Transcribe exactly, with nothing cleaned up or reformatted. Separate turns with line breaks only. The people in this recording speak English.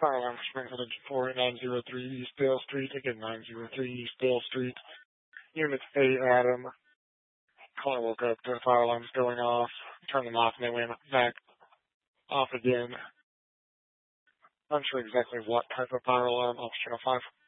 Fire alarm for Springfield four eight nine zero three East Dale Street. Again, nine zero three East Dale Street. Unit A, Adam. Caller woke up to the fire alarms going off. Turned them off and they went back off again. Unsure exactly what type of fire alarm. Officer five.